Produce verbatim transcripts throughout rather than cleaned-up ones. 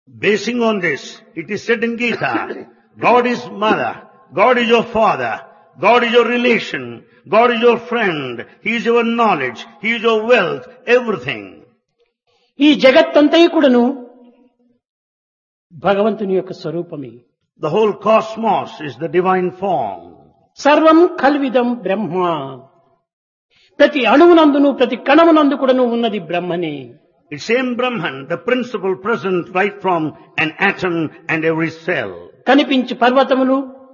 Basing on this, it is said in Gita, God is mother, God is your father, God is your relation, God is your friend, He is your knowledge, He is your wealth, everything. ఈ జగత్తంతయు కూడాను భగవంతుని యొక్క స్వరూపమే. The whole cosmos is the divine form. సర్వం కల్విదం బ్రహ్మ. ప్రతి అణువునందును ప్రతి కణమునందు కూడాను ఉన్నది బ్రహ్మనే. It's same Brahman, the principle present right from an atom and every cell. కనిపించు పర్వతములు,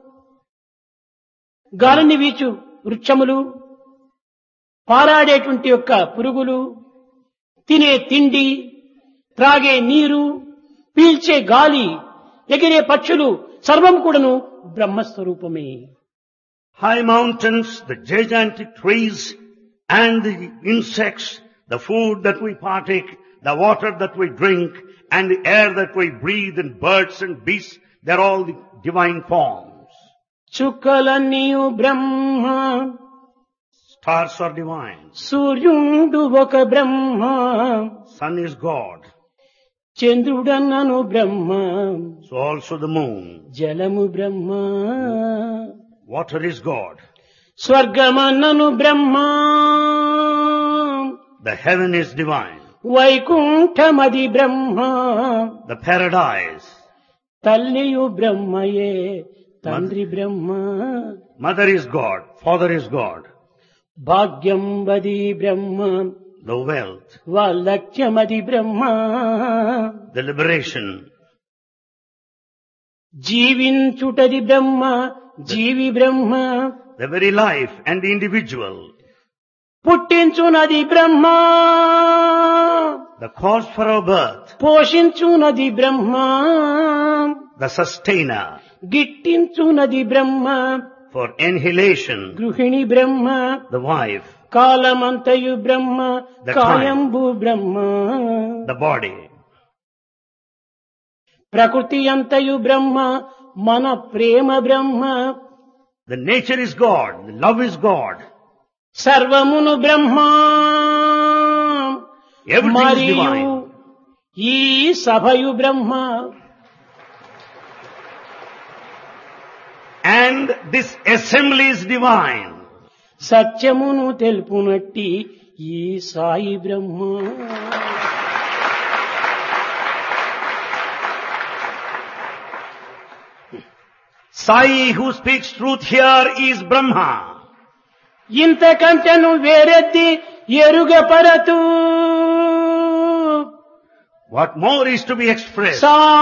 గాలిని వీచు వృక్షములు, పారాడేటువంటి యొక్క పురుగులు, తినే తిండి, త్రాగే నీరు, పీల్చే గాలి, ఎగిరే పక్షులు సర్వం కూడాను బ్రహ్మస్వరూపమే. High mountains, the gigantic trees and the insects, the food that we partake, the water that we drink and the air that we breathe and birds and beasts, they're all the divine forms. చుక్కలన్నీయు Brahma. Stars are divine. సూర్యుడు ఒక బ్రహ్మ. Sun is God. చంద్రుడన్నను Brahma. So also the moon. జలము బ్రహ్మ. Water is God. స్వర్గమన్నను Brahma. The heaven is divine. వైకుంఠమది Brahma. The paradise. తల్లియు బ్రహ్మయే, తండ్రి బ్రహ్మ. Mother is God. Father is God. భాగ్యం వది బ్రహ్మ. The wealth. వాలక్ష్యమది Brahma. The liberation. జీవించుటది Brahma, G V Brahma. The very life and the individual. పుట్టించునది Brahma. The cause for our birth. పోషించునది Brahma. The sustainer. గిట్టించునది Brahma. For annihilation. గృహిణి బ్రహ్మ. The wife. కాలమంతయు Brahma. The time. కాయంబు Brahma. The body. ప్రకృతి అంతయు బ్రహ్మ. మన ప్రేమ బ్రహ్మ. The nature is God. The love is God. సర్వమును బ్రహ్మ. Everything is మరియు divine. ఈ సభయు బ్రహ్మ. And this assembly is divine. సత్యమును తెలుపునట్టి ఈ సాయి బ్రహ్మ. Sai who speaks truth here is Brahma. ఇంతకంటెను వేరెత్తి ఎరుగపరతు. What more is to be expressed? Saw